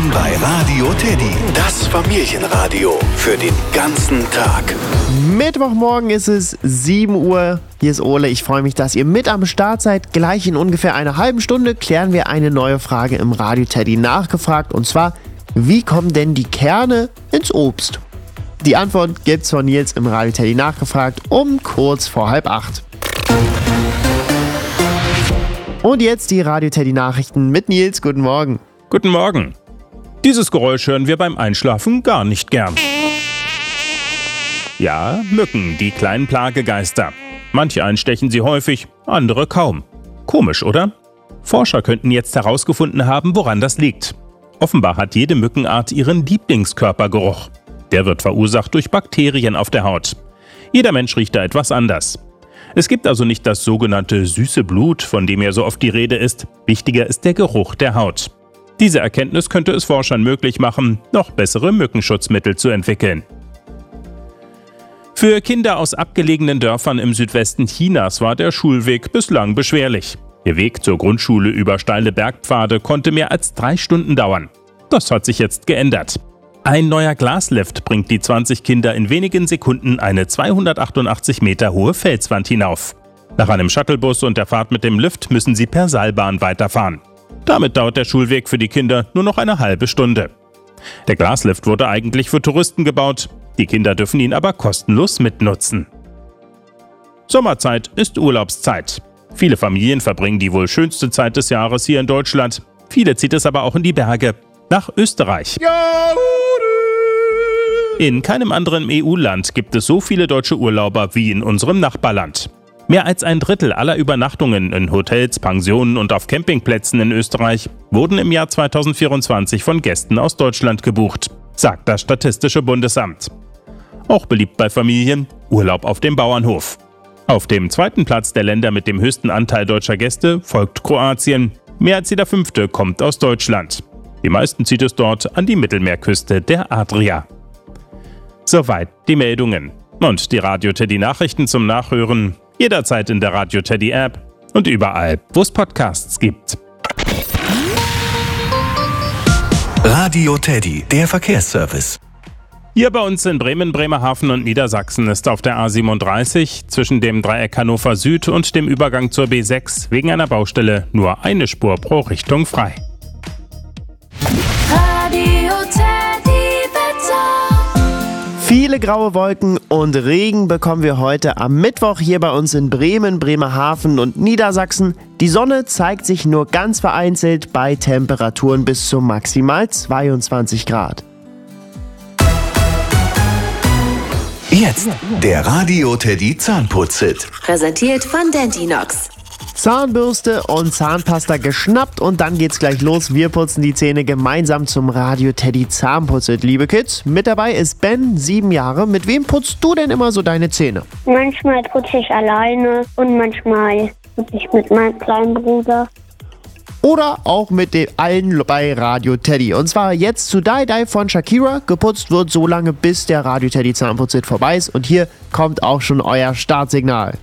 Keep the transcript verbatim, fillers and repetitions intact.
Willkommen bei Radio Teddy, das Familienradio für den ganzen Tag. Mittwochmorgen ist es sieben Uhr. Hier ist Ole. Ich freue mich, dass ihr mit am Start seid. Gleich in ungefähr einer halben Stunde klären wir eine neue Frage im Radio Teddy nachgefragt. Und zwar, wie kommen denn die Kerne ins Obst? Die Antwort gibt's von Nils im Radio Teddy nachgefragt um kurz vor halb acht. Und jetzt die Radio Teddy Nachrichten mit Nils. Guten Morgen. Guten Morgen. Dieses Geräusch hören wir beim Einschlafen gar nicht gern. Ja, Mücken, die kleinen Plagegeister. Manche einstechen sie häufig, andere kaum. Komisch, oder? Forscher könnten jetzt herausgefunden haben, woran das liegt. Offenbar hat jede Mückenart ihren Lieblingskörpergeruch. Der wird verursacht durch Bakterien auf der Haut. Jeder Mensch riecht da etwas anders. Es gibt also nicht das sogenannte süße Blut, von dem ja so oft die Rede ist. Wichtiger ist der Geruch der Haut. Diese Erkenntnis könnte es Forschern möglich machen, noch bessere Mückenschutzmittel zu entwickeln. Für Kinder aus abgelegenen Dörfern im Südwesten Chinas war der Schulweg bislang beschwerlich. Der Weg zur Grundschule über steile Bergpfade konnte mehr als drei Stunden dauern. Das hat sich jetzt geändert. Ein neuer Glaslift bringt die zwanzig Kinder in wenigen Sekunden eine zweihundertachtundachtzig Meter hohe Felswand hinauf. Nach einem Shuttlebus und der Fahrt mit dem Lift müssen sie per Seilbahn weiterfahren. Damit dauert der Schulweg für die Kinder nur noch eine halbe Stunde. Der Glaslift wurde eigentlich für Touristen gebaut, die Kinder dürfen ihn aber kostenlos mitnutzen. Sommerzeit ist Urlaubszeit. Viele Familien verbringen die wohl schönste Zeit des Jahres hier in Deutschland. Viele zieht es aber auch in die Berge, nach Österreich. In keinem anderen E U-Land gibt es so viele deutsche Urlauber wie in unserem Nachbarland. Mehr als ein Drittel aller Übernachtungen in Hotels, Pensionen und auf Campingplätzen in Österreich wurden im Jahr zweitausendvierundzwanzig von Gästen aus Deutschland gebucht, sagt das Statistische Bundesamt. Auch beliebt bei Familien, Urlaub auf dem Bauernhof. Auf dem zweiten Platz der Länder mit dem höchsten Anteil deutscher Gäste folgt Kroatien. Mehr als jeder fünfte kommt aus Deutschland. Die meisten zieht es dort an die Mittelmeerküste der Adria. Soweit die Meldungen. Und die Radio Teddy Nachrichten zum Nachhören jederzeit in der Radio Teddy App und überall, wo es Podcasts gibt. Radio Teddy, der Verkehrsservice. Hier bei uns in Bremen, Bremerhaven und Niedersachsen ist auf der A siebenunddreißig zwischen dem Dreieck Hannover Süd und dem Übergang zur B sechs wegen einer Baustelle nur eine Spur pro Richtung frei. Radio Teddy Wetter. Viele graue Wolken und Regen bekommen wir heute am Mittwoch hier bei uns in Bremen, Bremerhaven und Niedersachsen. Die Sonne zeigt sich nur ganz vereinzelt bei Temperaturen bis zu maximal zweiundzwanzig Grad. Jetzt der Radio Teddy Zahnputz-Hit. Präsentiert von Dentinox. Zahnbürste und Zahnpasta geschnappt und dann geht's gleich los. Wir putzen die Zähne gemeinsam zum Radio Teddy Zahnputz-Hit, liebe Kids. Mit dabei ist Ben, sieben Jahre. Mit wem putzt du denn immer so deine Zähne? Manchmal putze ich alleine und manchmal putze ich mit meinem kleinen Bruder. Oder auch mit den allen bei Radio Teddy. Und zwar jetzt zu Die Die von Shakira. Geputzt wird so lange, bis der Radio Teddy Zahnputz-Hit vorbei ist. Und hier kommt auch schon euer Startsignal.